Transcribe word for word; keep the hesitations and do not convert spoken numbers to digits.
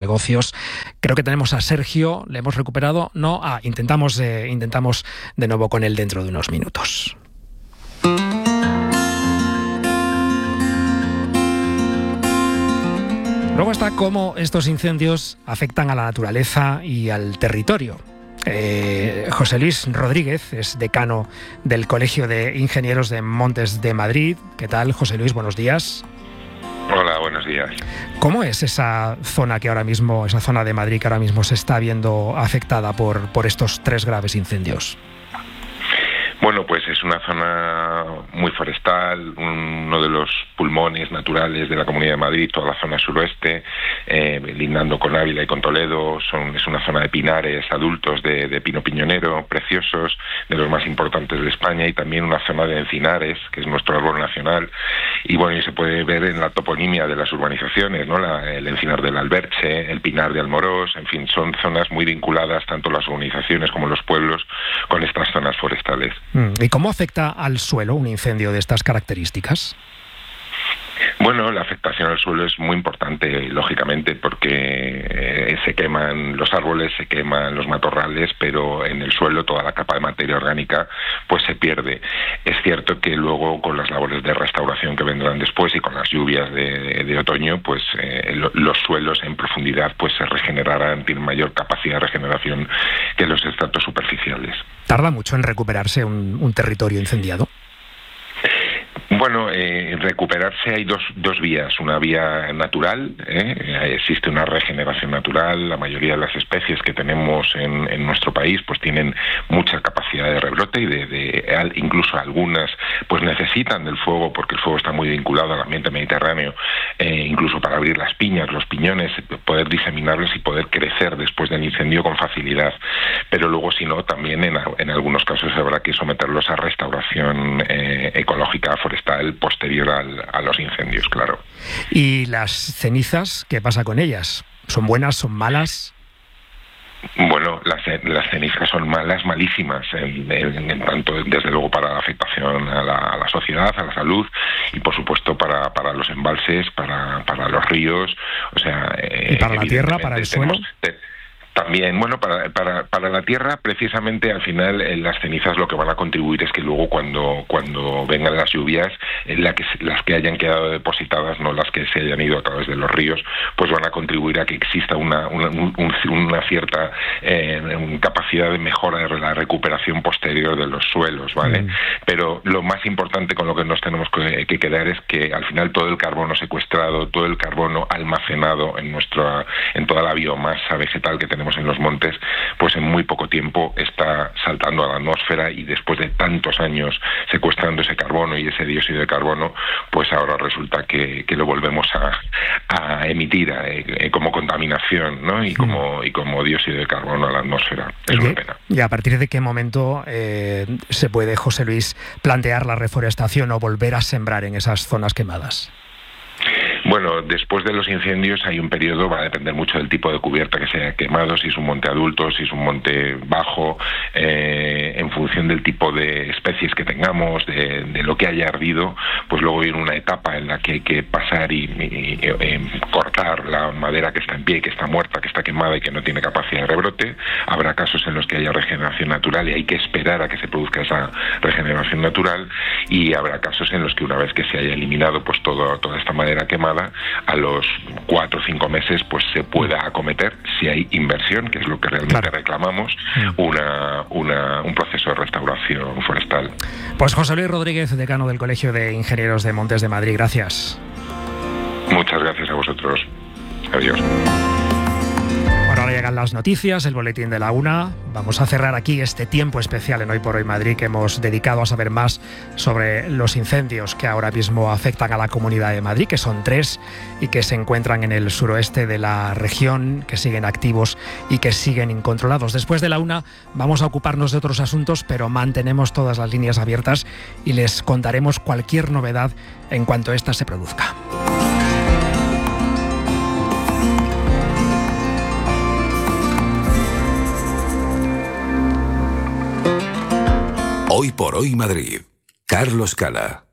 negocios. Creo que tenemos a Sergio, le hemos recuperado. No, ah, intentamos, eh, intentamos de nuevo con él dentro de unos minutos. Luego está cómo estos incendios afectan a la naturaleza y al territorio. Eh, José Luis Rodríguez es decano del Colegio de Ingenieros de Montes de Madrid. ¿Qué tal, José Luis? Buenos días. Hola, buenos días. ¿Cómo es esa zona que ahora mismo, esa zona de Madrid que ahora mismo se está viendo afectada por, por estos tres graves incendios? Bueno, pues es una zona muy forestal, uno de los pulmones naturales de la Comunidad de Madrid, toda la zona suroeste, eh, lindando con Ávila y con Toledo. Son, es una zona de pinares adultos de, de pino piñonero, preciosos, de los más importantes de España, y también una zona de encinares, que es nuestro árbol nacional. Y bueno, y se puede ver en la toponimia de las urbanizaciones, ¿no? La, el encinar del Alberche, el pinar de Almorós, en fin, son zonas muy vinculadas, tanto las urbanizaciones como los pueblos, con estas zonas forestales. ¿Y cómo afecta al suelo un incendio de estas características? Bueno, la afectación al suelo es muy importante, lógicamente, porque se queman los árboles, se queman los matorrales, pero en el suelo toda la capa de materia orgánica pues se pierde. Es cierto que luego, con las labores de restauración que vendrán después y con las lluvias de, de otoño, pues eh, lo, los suelos en profundidad pues se regenerarán, tienen mayor capacidad de regeneración que los estratos superficiales. ¿Tarda mucho en recuperarse un, un territorio incendiado? Bueno, eh, recuperarse hay dos, dos vías. Una vía natural, ¿eh? Existe una regeneración natural. La mayoría de las especies que tenemos en, en nuestro país pues tienen mucha capacidad de rebrote y de, de incluso algunas pues necesitan del fuego, porque el fuego está muy vinculado al ambiente mediterráneo, eh, incluso para abrir las piñas, los piñones, poder diseminarlos y poder crecer después del incendio con facilidad. Pero luego, si no, también en, en algunos casos habrá que someterlos a restauración eh, ecológica forestal posterior al, a los incendios, claro. ¿Y las cenizas, qué pasa con ellas? ¿Son buenas, son malas? Bueno, las, las cenizas son malas, malísimas, en, en, en tanto desde luego para la afectación a la, a la sociedad, a la salud, y por supuesto para, para los embalses, para, para los ríos, o sea... ¿Y para la tierra, para el suelo? Te, También, bueno, para, para, para la tierra, precisamente al final eh, las cenizas lo que van a contribuir es que luego cuando, cuando vengan las lluvias, eh, la que, las que hayan quedado depositadas, no las que se hayan ido a través de los ríos, pues van a contribuir a que exista una, una, un, una cierta eh, capacidad de mejora de la recuperación posterior de los suelos, ¿vale? Mm. Pero lo más importante con lo que nos tenemos que, que quedar es que al final todo el carbono secuestrado, todo el carbono almacenado en, nuestra, en toda la biomasa vegetal que tenemos en los montes, pues en muy poco tiempo está saltando a la atmósfera, y después de tantos años secuestrando ese carbono y ese dióxido de carbono, pues ahora resulta que, que lo volvemos a, a emitir a, eh, como contaminación, ¿no? Y como, y como dióxido de carbono a la atmósfera. Es una pena. ¿Y a partir de qué momento eh, se puede, José Luis, plantear la reforestación o volver a sembrar en esas zonas quemadas? Bueno, después de los incendios hay un periodo, va a depender mucho del tipo de cubierta que se haya quemado, si es un monte adulto, si es un monte bajo, eh, en función del tipo de especies que tengamos, de, de lo que haya ardido, pues luego viene una etapa en la que hay que pasar y, y, y, y cortar la madera que está en pie, que está muerta, que está quemada y que no tiene capacidad de rebrote. Habrá casos en los que haya regeneración natural y hay que esperar a que se produzca esa regeneración natural, y habrá casos en los que una vez que se haya eliminado pues todo, toda esta madera quemada, a los cuatro o cinco meses pues se pueda acometer, si hay inversión, que es lo que realmente claro. reclamamos, una, una, un proceso de restauración forestal. Pues José Luis Rodríguez, decano del Colegio de Ingenieros de Montes de Madrid, gracias. Muchas gracias a vosotros. Adiós. Ahora llegan las noticias, el boletín de la una. Vamos a cerrar aquí este tiempo especial en Hoy por Hoy Madrid, que hemos dedicado a saber más sobre los incendios que ahora mismo afectan a la Comunidad de Madrid, que son tres y que se encuentran en el suroeste de la región, que siguen activos y que siguen incontrolados. Después de la una vamos a ocuparnos de otros asuntos, pero mantenemos todas las líneas abiertas y les contaremos cualquier novedad en cuanto ésta se produzca. Hoy por Hoy Madrid. Carlos Cala.